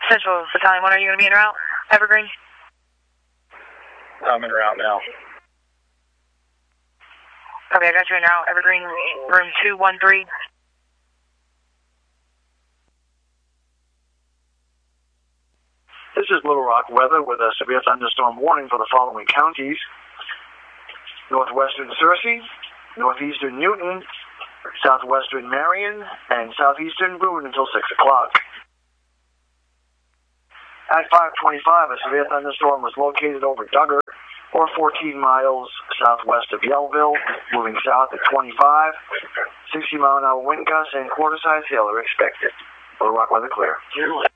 Central Battalion 1, are you going to be en route? Evergreen? I'm en route now. Okay, I got you en route. Evergreen, room 213. This is Little Rock weather with a severe thunderstorm warning for the following counties: northwestern Searcy, northeastern Newton, southwestern Marion, and southeastern Boone until 6 o'clock. At 5:25, a severe thunderstorm was located over Duggar, or 14 miles southwest of Yellville, moving south at 25. 60-mile-an-hour wind gusts and quarter-size hail are expected. Little Rock weather clear.